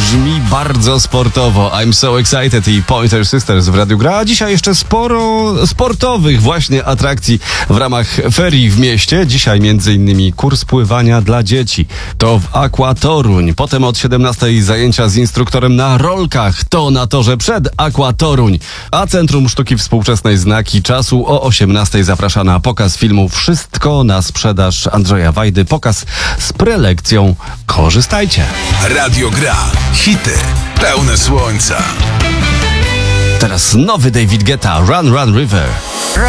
brzmi bardzo sportowo. I'm so excited i Pointer Sisters w Radiu Gra. A dzisiaj jeszcze sporo sportowych właśnie atrakcji w ramach ferii w mieście. Dzisiaj m.in. kurs pływania dla dzieci. To w Aqua Toruń. Potem od 17:00 zajęcia z instruktorem na rolkach. To na torze przed Aqua Toruń. A Centrum Sztuki Współczesnej Znaki Czasu o 18:00 zaprasza na pokaz filmu Wszystko na sprzedaż Andrzeja Wajdy. Pokaz z prelekcją. Korzystajcie. Radio Gra. Hity pełne słońca. Teraz nowy David Guetta, Run Run River.